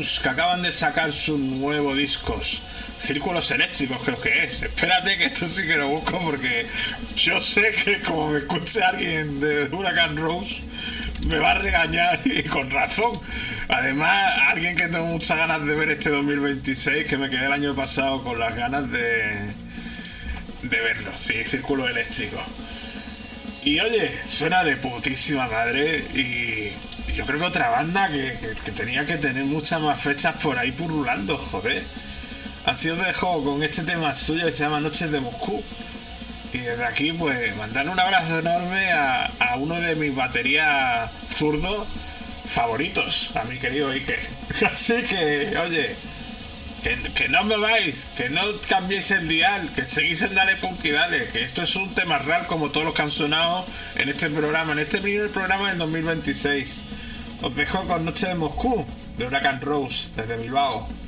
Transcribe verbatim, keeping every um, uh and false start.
Rose, que acaban de sacar sus nuevos discos. Círculos Eléctricos creo que es. Espérate que esto sí que lo busco porque yo sé que como me escuche alguien de Huracán Rose me va a regañar y con razón. Además, alguien que tengo muchas ganas de ver este dos mil veintiséis, que me quedé el año pasado con las ganas de, de verlo. Sí, Círculo Eléctrico. Y oye, suena de putísima madre y yo creo que otra banda que, que, que tenía que tener muchas más fechas por ahí purulando, joder. Así os dejo con este tema suyo que se llama Noches de Moscú. Y desde aquí, pues, mandar un abrazo enorme a, a uno de mis baterías zurdos favoritos, a mi querido Iker. Así que, oye, que, que no me vais, que no cambiéis el dial, que seguís en Dale Punk y Dale, que esto es un tema real como todos los que han sonado en este programa, en este primer programa del dos mil veintiséis. Os dejo con Noches de Moscú, de Huracán Rose, desde Bilbao.